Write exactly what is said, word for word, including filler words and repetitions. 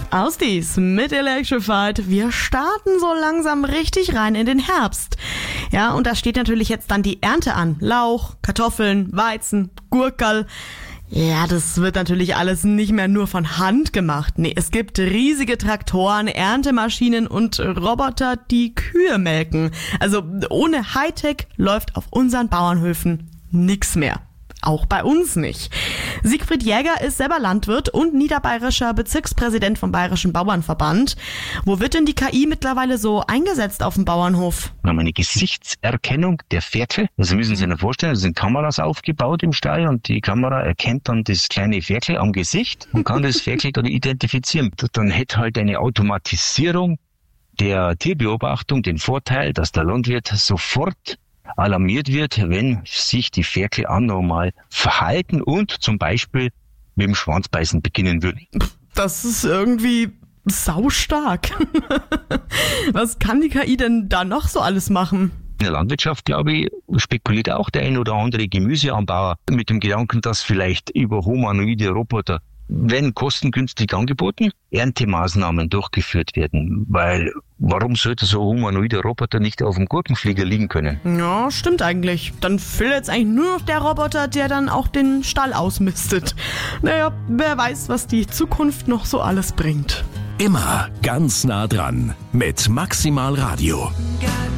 Ausdies mit Electrified. Wir starten so langsam richtig rein in den Herbst. Ja, und da steht natürlich jetzt dann die Ernte an. Lauch, Kartoffeln, Weizen, Gurkerl. Ja, das wird natürlich alles nicht mehr nur von Hand gemacht. Nee, es gibt riesige Traktoren, Erntemaschinen und Roboter, die Kühe melken. Also ohne Hightech läuft auf unseren Bauernhöfen nix mehr. Auch bei uns nicht. Siegfried Jäger ist selber Landwirt und niederbayerischer Bezirkspräsident vom Bayerischen Bauernverband. Wo wird denn die K I mittlerweile so eingesetzt auf dem Bauernhof? Wir haben eine Gesichtserkennung der Ferkel. Also müssen Sie sich vorstellen, es sind Kameras aufgebaut im Stall und die Kamera erkennt dann das kleine Ferkel am Gesicht und kann das Ferkel dann identifizieren. Dann hätte halt eine Automatisierung der Tierbeobachtung den Vorteil, dass der Landwirt sofort alarmiert wird, wenn sich die Ferkel anormal verhalten und zum Beispiel mit dem Schwanzbeißen beginnen würden. Das ist irgendwie saustark. Was kann die K I denn da noch so alles machen? In der Landwirtschaft, glaube ich, spekuliert auch der ein oder andere Gemüseanbauer mit dem Gedanken, dass vielleicht über humanoide Roboter, wenn kostengünstig angeboten, Erntemaßnahmen durchgeführt werden. Weil, warum sollte so ein humanoider Roboter nicht auf dem Gurkenflieger liegen können? Ja, stimmt eigentlich. Dann fehlt jetzt eigentlich nur noch der Roboter, der dann auch den Stall ausmistet. Naja, wer weiß, was die Zukunft noch so alles bringt. Immer ganz nah dran mit Maximal Radio.